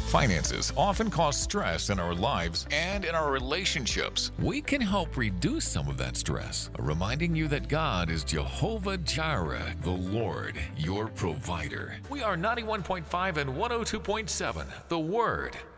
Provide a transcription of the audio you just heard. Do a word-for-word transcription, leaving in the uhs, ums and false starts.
Finances often cause stress in our lives and in our relationships. We can help reduce some of that stress, reminding you that God is Jehovah Jireh, the Lord, your provider. We are ninety-one point five and one oh two point seven, The Word.